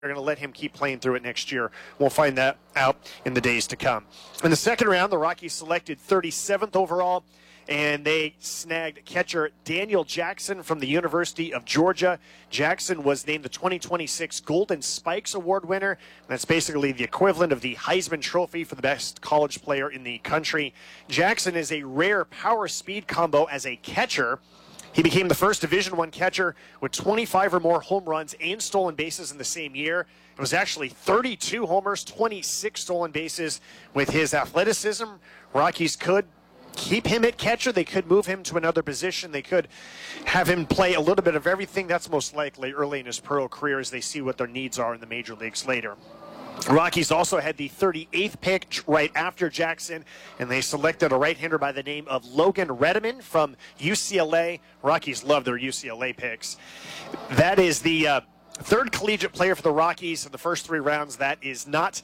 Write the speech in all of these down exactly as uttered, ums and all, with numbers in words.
They're going to let him keep playing through it next year. We'll find that out in the days to come. In the second round, the Rockies selected thirty-seventh overall, and they snagged catcher Daniel Jackson from the University of Georgia. Jackson was named the twenty twenty-six Golden Spikes Award winner. That's basically the equivalent of the Heisman Trophy for the best college player in the country. Jackson is a rare power-speed combo as a catcher. He became the first Division I catcher with twenty-five or more home runs and stolen bases in the same year. It was actually thirty-two homers, twenty-six stolen bases. With his athleticism, Rockies could keep him at catcher. They could move him to another position. They could have him play a little bit of everything. That's most likely early in his pro career as they see what their needs are in the major leagues later. Rockies also had the thirty-eighth pick right after Jackson, and they selected a right-hander by the name of Logan Redeman from U C L A. Rockies love their U C L A picks. That is the uh, third collegiate player for the Rockies in the first three rounds. That is not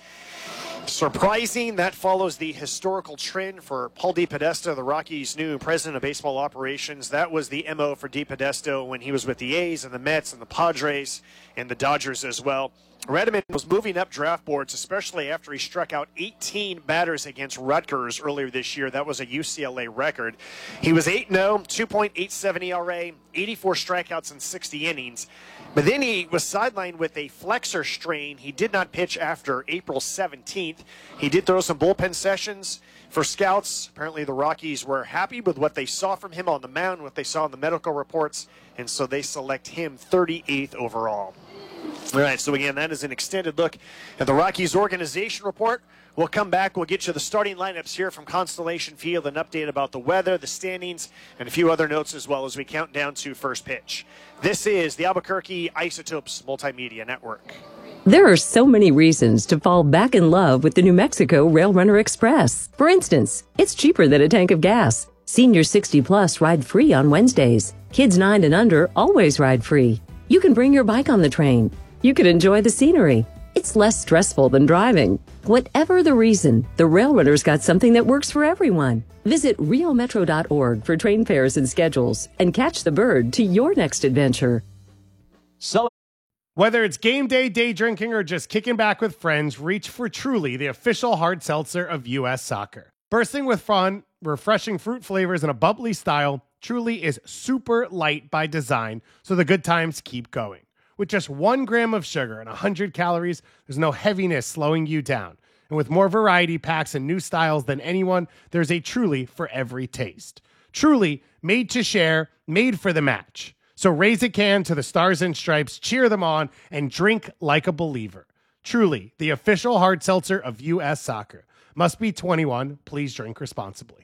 surprising. That follows the historical trend for Paul DePodesta, the Rockies' new president of baseball operations. That was the M O for DePodesta when he was with the A's and the Mets and the Padres and the Dodgers as well. Redeman was moving up draft boards, especially after he struck out eighteen batters against Rutgers earlier this year. That was a U C L A record. He was eight and oh, two point eight seven E R A, eighty-four strikeouts in sixty innings. But then he was sidelined with a flexor strain. He did not pitch after April seventeenth. He did throw some bullpen sessions for scouts. Apparently the Rockies were happy with what they saw from him on the mound, what they saw in the medical reports, and so they select him thirty-eighth overall. All right, so again, that is an extended look at the Rockies organization report. We'll come back. We'll get you the starting lineups here from Constellation Field, an update about the weather, the standings, and a few other notes as well as we count down to first pitch. This is the Albuquerque Isotopes Multimedia Network. There are so many reasons to fall back in love with the New Mexico Rail Runner Express. For instance, it's cheaper than a tank of gas. Senior sixty plus ride free on Wednesdays. Kids nine and under always ride free. You can bring your bike on the train. You can enjoy the scenery. It's less stressful than driving. Whatever the reason, the Rail Runner's got something that works for everyone. Visit rio metro dot org for train fares and schedules and catch the bird to your next adventure. So, whether it's game day, day drinking, or just kicking back with friends, reach for Truly, the official hard seltzer of U S Soccer. Bursting with fun, refreshing fruit flavors, and a bubbly style, Truly is super light by design, so the good times keep going. With just one gram of sugar and one hundred calories, there's no heaviness slowing you down. And with more variety packs and new styles than anyone, there's a Truly for every taste. Truly, made to share, made for the match. So raise a can to the Stars and Stripes, cheer them on, and drink like a believer. Truly, the official hard seltzer of U S Soccer. Must be twenty-one. Please drink responsibly.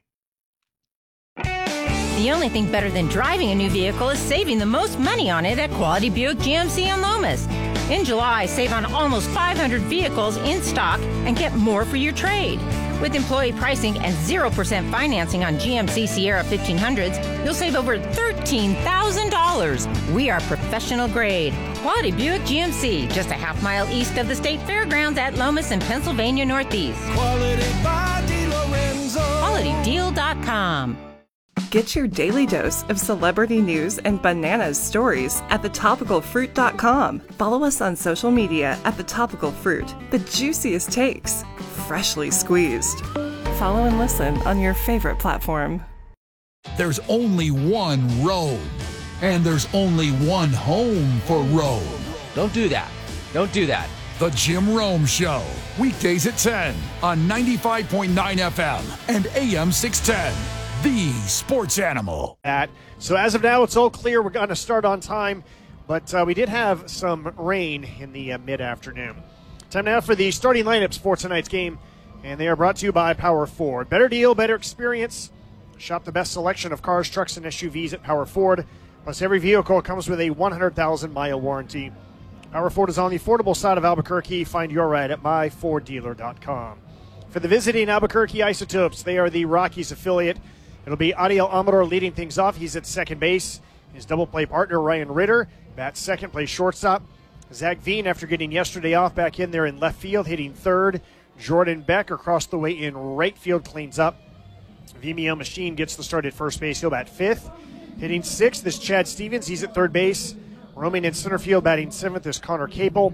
The only thing better than driving a new vehicle is saving the most money on it at Quality Buick G M C in Lomas. In July, save on almost five hundred vehicles in stock and get more for your trade. With employee pricing and zero percent financing on G M C Sierra fifteen hundreds, you'll save over thirteen thousand dollars. We are professional grade. Quality Buick G M C, just a half mile east of the State Fairgrounds at Lomas in Pennsylvania Northeast. Quality by DiLorenzo. quality deal dot com. Get your daily dose of celebrity news and bananas stories at the topical fruit dot com. Follow us on social media at The Topical Fruit. The juiciest takes, freshly squeezed. Follow and listen on your favorite platform. There's only one road, and there's only one home for Rome. Don't do that. Don't do that. The Jim Rome Show, weekdays at ten on ninety-five point nine F M and A M six ten. The Sports Animal. That. So as of now, it's all clear. We're going to start on time, but uh, we did have some rain in the uh, mid-afternoon. Time now for the starting lineups for tonight's game, and they are brought to you by Power Ford. Better deal, better experience. Shop the best selection of cars, trucks, and S U Vs at Power Ford. Plus, every vehicle comes with a one hundred thousand mile warranty. Power Ford is on the affordable side of Albuquerque. Find your ride at my ford dealer dot com. For the visiting Albuquerque Isotopes, they are the Rockies affiliate. It'll be Adiel Amador leading things off. He's at second base. His double play partner, Ryan Ritter, bats second, plays shortstop. Zach Veen, after getting yesterday off, back in there in left field, hitting third. Jordan Beck across the way in right field, cleans up. Vimeo Machine gets the start at first base. He'll bat fifth. Hitting sixth is Chad Stevens. He's at third base. Roaming in center field, batting seventh is Connor Capel.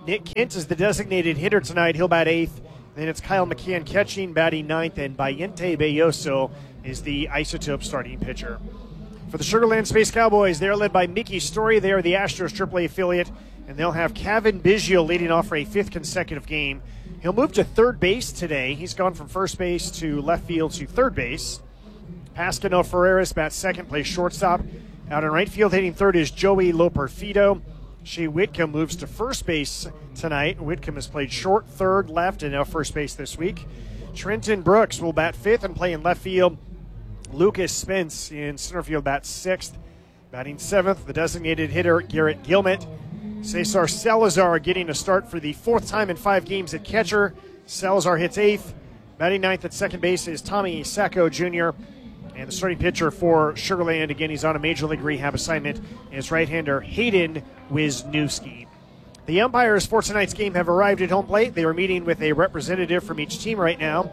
Nick Kent is the designated hitter tonight. He'll bat eighth. Then it's Kyle McCann catching, batting ninth, and Bayente Belloso is the Isotope starting pitcher. For the Sugar Land Space Cowboys, they're led by Mickey Story. They are the Astros triple A affiliate, and they'll have Kevin Biggio leading off for a fifth consecutive game. He'll move to third base today. He's gone from first base to left field to third base. Pascal Ferreras bats second, plays shortstop. Out in right field, hitting third is Joey Loperfido. Shea Whitcomb moves to first base tonight. Whitcomb has played short, third, left, and now first base this week. Trenton Brooks will bat fifth and play in left field. Lucas Spence in center field bats sixth. Batting seventh, the designated hitter Garrett Gilmet. Cesar Salazar getting a start for the fourth time in five games at catcher. Salazar hits eighth. Batting ninth at second base is Tommy Sacco Junior And the starting pitcher for Sugar Land, again, he's on a Major League Rehab assignment, is right-hander Hayden Wisniewski. The umpires for tonight's game have arrived at home plate. They are meeting with a representative from each team right now.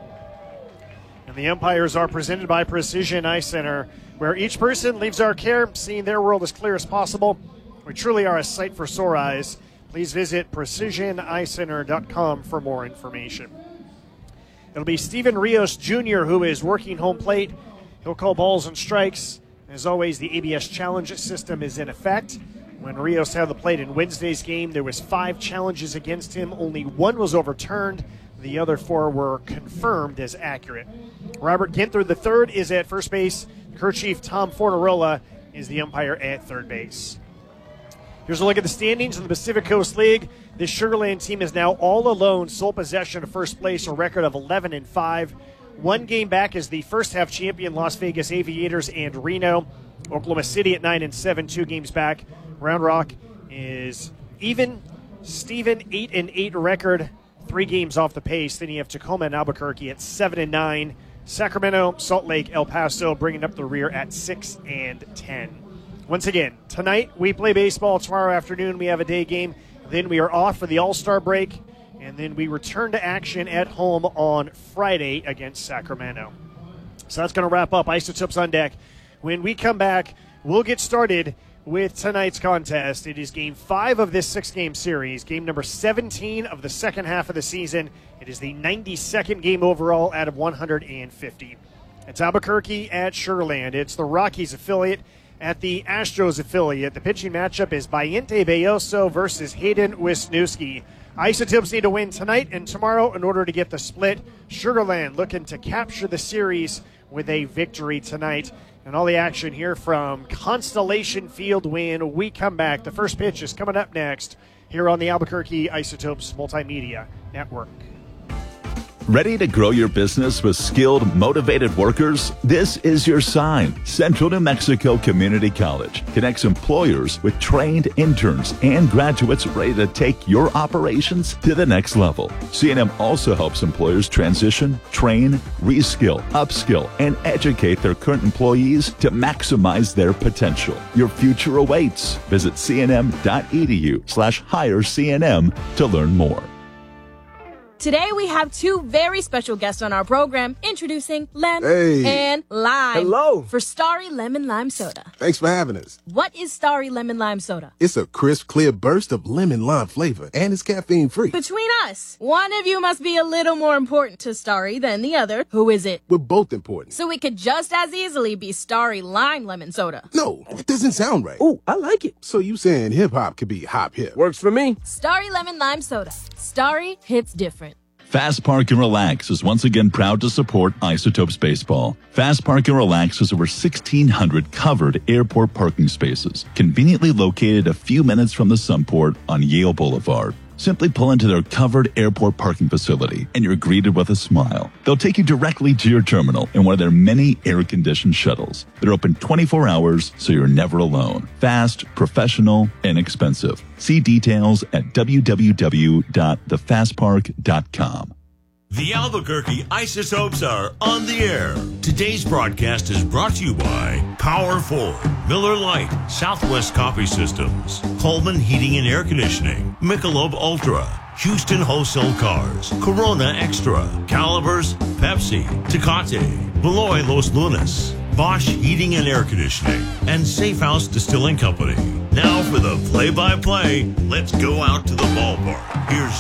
And the umpires are presented by Precision Eye Center, where each person leaves our care, seeing their world as clear as possible. We truly are a sight for sore eyes. Please visit precision eye center dot com for more information. It'll be Steven Rios Junior who is working home plate. He'll call balls and strikes. As always, the A B S challenge system is in effect. When Rios had the plate in Wednesday's game, there was five challenges against him. Only one was overturned. The other four were confirmed as accurate. Robert Ginther the third is at first base. Crew Chief Tom Fornarola is the umpire at third base. Here's a look at the standings in the Pacific Coast League. This Sugar Land team is now all alone, sole possession of first place, a record of eleven and five. One game back is the first half champion Las Vegas Aviators and Reno. Oklahoma City at nine and seven, two games back. Round Rock is even. Stephen eight and eight record, three games off the pace. Then you have Tacoma and Albuquerque at seven and nine. Sacramento, Salt Lake, El Paso bringing up the rear at six and ten. Once again, tonight we play baseball. Tomorrow afternoon we have a day game. Then we are off for the All-Star break. And then we return to action at home on Friday against Sacramento. So that's going to wrap up Isotopes on Deck. When we come back, we'll get started with tonight's contest. It is game five of this six-game series, game number seventeen of the second half of the season. It is the ninety-second game overall out of one hundred fifty. It's Albuquerque at Sugar Land. It's the Rockies affiliate at the Astros affiliate. The pitching matchup is Bayente Belloso versus Hayden Wisniewski. Isotopes need to win tonight and tomorrow in order to get the split. Sugar Land looking to capture the series with a victory tonight. And all the action here from Constellation Field when we come back. The first pitch is coming up next here on the Albuquerque Isotopes Multimedia Network. Ready to grow your business with skilled, motivated workers? This is your sign. Central New Mexico Community College connects employers with trained interns and graduates ready to take your operations to the next level. C N M also helps employers transition, train, reskill, upskill, and educate their current employees to maximize their potential. Your future awaits. Visit cnm.edu slash hire CNM to learn more. Today we have two very special guests on our program, introducing Lem hey. and Lime. Hello. For Starry Lemon Lime Soda. Thanks for having us. What is Starry Lemon Lime Soda? It's a crisp, clear burst of lemon lime flavor, and it's caffeine-free. Between us, one of you must be a little more important to Starry than the other. Who is it? We're both important. So it could just as easily be Starry Lime Lemon Soda. No, it doesn't sound right. Oh, I like it. So you saying hip-hop could be hop-hip? Works for me. Starry Lemon Lime Soda. Starry hits different. Fast Park and Relax is once again proud to support Isotopes Baseball. Fast Park and Relax has over sixteen hundred covered airport parking spaces, conveniently located a few minutes from the Sunport on Yale Boulevard. Simply pull into their covered airport parking facility and you're greeted with a smile. They'll take you directly to your terminal in one of their many air-conditioned shuttles. They're open twenty-four hours, so you're never alone. Fast, professional, inexpensive. See details at w w w dot the fast park dot com. The Albuquerque Isotopes are on the air. Today's broadcast is brought to you by Power Ford, Miller Lite, Southwest Coffee Systems, Coleman Heating and Air Conditioning, Michelob Ultra, Houston Wholesale Cars, Corona Extra, Calibers, Pepsi, Tecate, Beloy Los Lunas, Bosch Heating and Air Conditioning, and Safe House Distilling Company. Now for the play-by-play, let's go out to the ballpark. Here's